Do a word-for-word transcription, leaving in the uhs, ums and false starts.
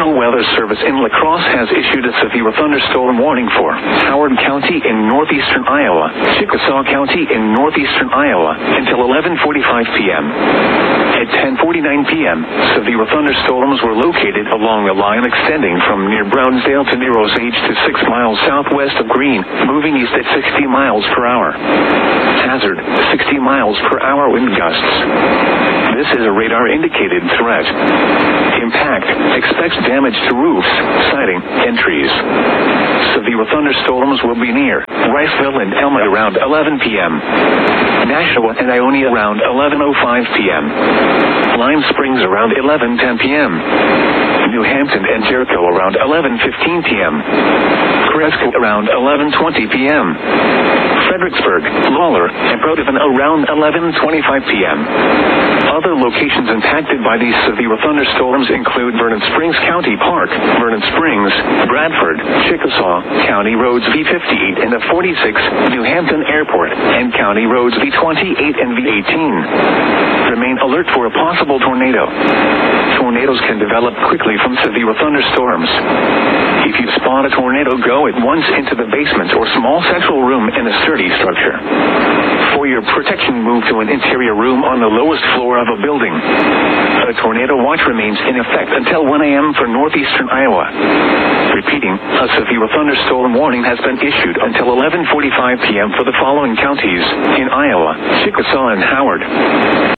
National Weather Service in La Crosse has issued a severe thunderstorm warning for Howard County in northeastern Iowa, Chickasaw County in northeastern Iowa until eleven forty-five p.m. At ten forty-nine p.m., severe thunderstorms were located along a line extending from near Brownsdale to near Osage to six miles southwest of Greene, moving east at sixty miles per hour. Hazard, sixty miles per hour wind gusts. This is a radar-indicated threat. Impact, expects damage to roofs, siding, and trees. Severe thunderstorms will be near Riceville and Elma around eleven p.m. Nashua and Ionia around eleven oh five p.m. Lime Springs around eleven ten p.m. New Hampton and Jericho around eleven fifteen p.m. Cresco around eleven twenty p.m. Fredericksburg, Lawler, and Protivin around eleven twenty-five p.m. Other locations impacted by these severe thunderstorms include Vernon Springs County Park, Vernon Springs, Bradford, Chickasaw, County Roads V fifty-eight and the forty-six, New Hampton Airport, and County Roads V twenty-eight and V eighteen. Remain alert for a possible tornado. Tornadoes can develop quickly from severe thunderstorms. If you spot a tornado, go at once into the basement or small central room in a sturdy structure. For your protection, move to an interior room on the lowest floor of a building. A tornado watch remains in effect until one a.m. for northeastern Iowa. Repeating, a severe thunderstorm warning has been issued until eleven forty-five p.m. for the following counties in Iowa, Chickasaw and Howard.